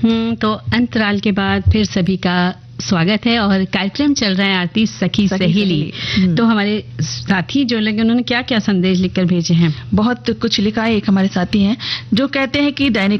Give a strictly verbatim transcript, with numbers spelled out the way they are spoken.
हम्म तो अंतराल के बाद फिर सभी का स्वागत है और कार्यक्रम चल रहा है आरती सखी, सखी सहेली। तो हमारे साथी जो लगे उन्होंने क्या क्या संदेश लिखकर भेजे हैं? बहुत कुछ लिखा है। एक हमारे साथी हैं जो कहते हैं कि दैनिक